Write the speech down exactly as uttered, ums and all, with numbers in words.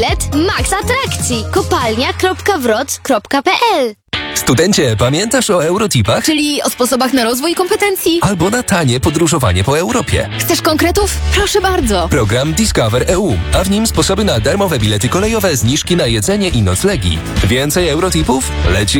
bilet Max Atrakcji. kopalnia kropka wrot kropka p l. Studencie, pamiętasz o Eurotipach? Czyli o sposobach na rozwój kompetencji? Albo na tanie podróżowanie po Europie. Chcesz konkretów? Proszę bardzo. Program Discover E U, a w nim sposoby na darmowe bilety kolejowe, zniżki na jedzenie i noclegi. Więcej Eurotipów? Leci